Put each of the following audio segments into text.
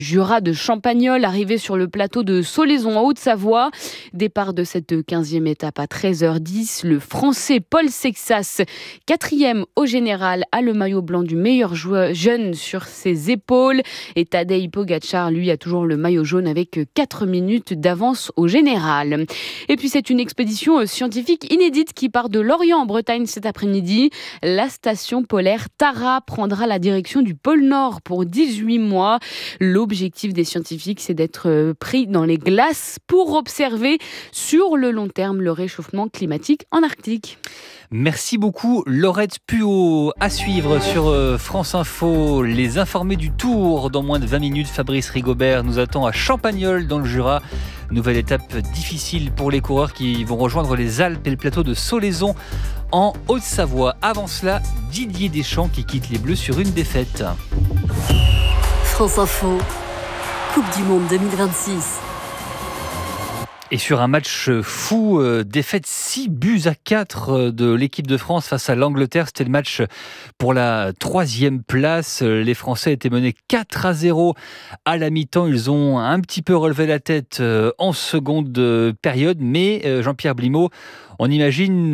Jura de Champagnole, arrivé sur le plateau de Solaison en Haute-Savoie. Départ de cette 15e étape à 13h10. Le Français Paul Sexas, 4e au général, a le maillot blanc du meilleur joueur jeune sur ses épaules. Et Tadej Pogačar, lui, a toujours le maillot jaune avec 4 minutes d'avance au général. Et puis c'est une expédition scientifique inédite qui part de Lorient en Bretagne cet après-midi. La station polaire Tara prendra la direction du pôle Nord pour 18 mois. L'objectif des scientifiques, c'est d'être pris dans les glaces pour observer sur le long terme le réchauffement climatique en Arctique. Merci beaucoup Laurette Puot. À suivre sur France Info, les informés du Tour. Dans moins de 20 minutes, Fabrice Rigobert nous attend à Champagnole dans le Jura. Nouvelle étape difficile pour les coureurs qui vont rejoindre les Alpes et le plateau de Solaison en Haute-Savoie. Avant cela, Didier Deschamps qui quitte les Bleus sur une défaite. France Info, Coupe du Monde 2026. Et sur un match fou, défaite 6-4 de l'équipe de France face à l'Angleterre. C'était le match pour la 3e place. Les Français étaient menés 4-0 à la mi-temps. Ils ont un petit peu relevé la tête en seconde période. Mais Jean-Pierre Blimaud, on imagine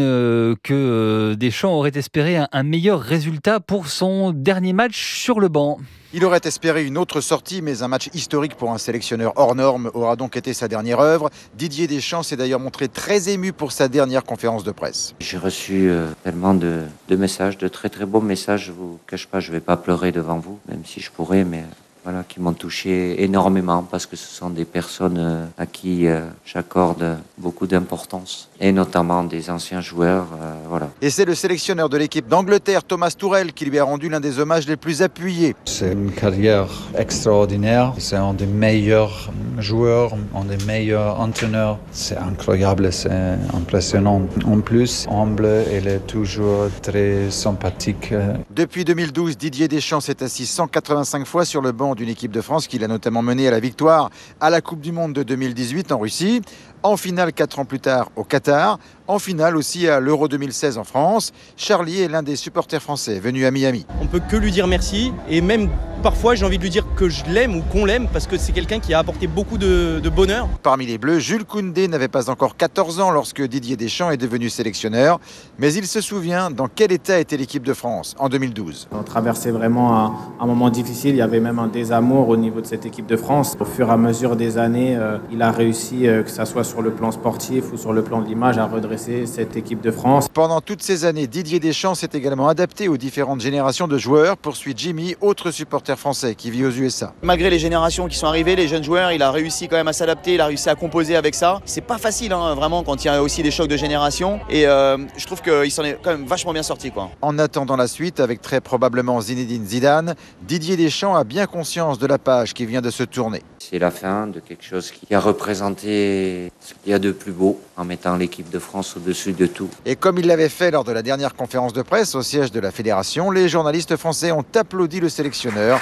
que Deschamps aurait espéré un meilleur résultat pour son dernier match sur le banc. Il aurait espéré une autre sortie, mais un match historique pour un sélectionneur hors norme aura donc été sa dernière œuvre. Didier Deschamps s'est d'ailleurs montré très ému pour sa dernière conférence de presse. J'ai reçu tellement de messages, de très très beaux messages. Je vous cache pas, je vais pas pleurer devant vous, même si je pourrais, mais voilà, qui m'ont touché énormément parce que ce sont des personnes à qui j'accorde beaucoup d'importance et notamment des anciens joueurs. Voilà. Et c'est le sélectionneur de l'équipe d'Angleterre, Thomas Tuchel, qui lui a rendu l'un des hommages les plus appuyés. C'est une carrière extraordinaire. C'est un des meilleurs joueurs, un des meilleurs entraîneurs. C'est incroyable, c'est impressionnant. En plus, humble, il est toujours très sympathique. Depuis 2012, Didier Deschamps s'est assis 185 fois sur le banc d'une équipe de France qu'il a notamment menée à la victoire à la Coupe du Monde de 2018 en Russie, en finale 4 ans plus tard au Qatar, en finale aussi à l'Euro 2016 en France. Charlie est l'un des supporters français venus à Miami. On peut que lui dire merci et même parfois j'ai envie de lui dire que je l'aime ou qu'on l'aime parce que c'est quelqu'un qui a apporté beaucoup de bonheur. Parmi les Bleus, Jules Koundé n'avait pas encore 14 ans lorsque Didier Deschamps est devenu sélectionneur, mais il se souvient dans quel état était l'équipe de France en 2012. On traversait vraiment un moment difficile, il y avait même un désamour au niveau de cette équipe de France. Au fur et à mesure des années, il a réussi, que ça soit sur le plan sportif ou sur le plan de l'image, à redresser cette équipe de France. Pendant toutes ces années, Didier Deschamps s'est également adapté aux différentes générations de joueurs, poursuit Jimmy, autre supporter français qui vit aux USA. Malgré les générations qui sont arrivées, les jeunes joueurs, il a réussi quand même à s'adapter, il a réussi à composer avec ça. C'est pas facile, vraiment, quand il y a aussi des chocs de génération. Et je trouve qu'il s'en est quand même vachement bien sorti, quoi. En attendant la suite, avec très probablement Zinedine Zidane, Didier Deschamps a bien conscience de la page qui vient de se tourner. C'est la fin de quelque chose qui a représenté ce qu'il y a de plus beau en mettant l'équipe de France au-dessus de tout. Et comme il l'avait fait lors de la dernière conférence de presse au siège de la Fédération, les journalistes français ont applaudi le sélectionneur.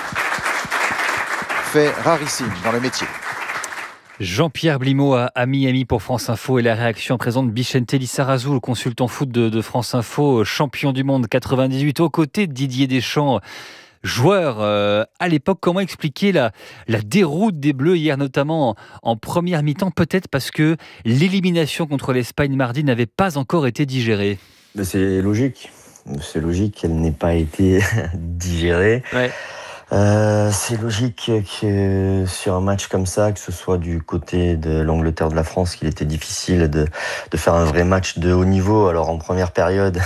Fait rarissime dans le métier. Jean-Pierre Blimaud à Miami pour France Info et la réaction présente Bichente Lissarazu, le consultant foot de France Info, champion du monde 98 aux côtés de Didier Deschamps. Joueur à l'époque, comment expliquer la déroute des Bleus hier, notamment en première mi-temps, peut-être parce que l'élimination contre l'Espagne mardi n'avait pas encore été digérée. C'est logique qu'elle n'ait pas été digérée. Ouais. C'est logique que sur un match comme ça, que ce soit du côté de l'Angleterre, de la France, qu'il était difficile de faire un vrai match de haut niveau. Alors en première période,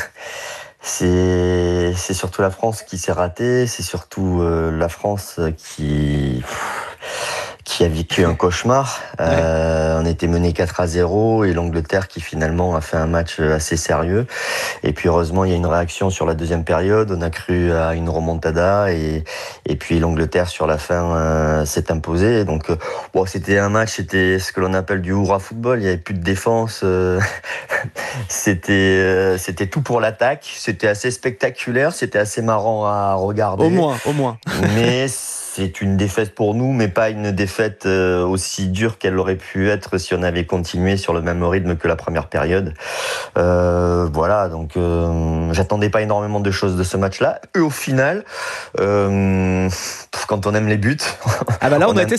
c'est surtout la France qui s'est ratée, c'est surtout la France qui a vécu un cauchemar. On était mené 4-0 et l'Angleterre qui finalement a fait un match assez sérieux. Et puis heureusement, il y a une réaction sur la deuxième période. On a cru à une remontada et puis l'Angleterre sur la fin s'est imposée. Donc c'était un match, c'était ce que l'on appelle du hurrah football. Il n'y avait plus de défense. C'était tout pour l'attaque. C'était assez spectaculaire. C'était assez marrant à regarder. Au moins. Mais c'est une défaite pour nous, mais pas une défaite aussi dure qu'elle aurait pu être si on avait continué sur le même rythme que la première période. Voilà, donc j'attendais pas énormément de choses de ce match-là. Et au final, quand on aime les buts, là on a été